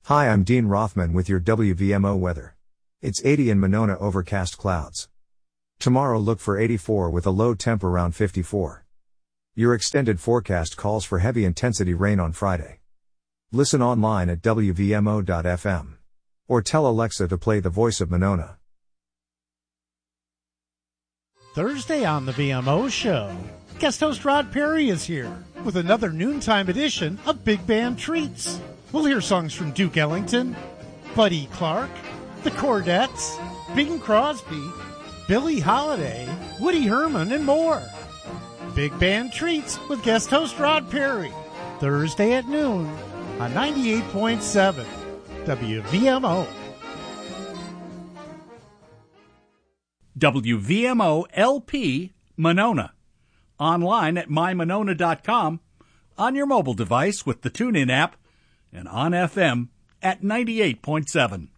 Hi, I'm Dean Rothman with your WVMO weather. It's 80 in Monona, overcast clouds. Tomorrow look for 84 with a low temp around 54. Your extended forecast calls for heavy intensity rain on Friday. Listen online at WVMO.fm. Or tell Alexa to play The Voice of Monona. Thursday on the VMO show, guest host Rod Perry is here with another noontime edition of Big Band Treats. We'll hear songs from Duke Ellington, Buddy Clark, the Chordettes, Bing Crosby, Billie Holiday, Woody Herman, and more. Big Band Treats with guest host Rod Perry, Thursday at noon on 98.7 WVMO. WVMO LP Monona. Online at mymonona.com, on your mobile device with the TuneIn app, and on FM at 98.7.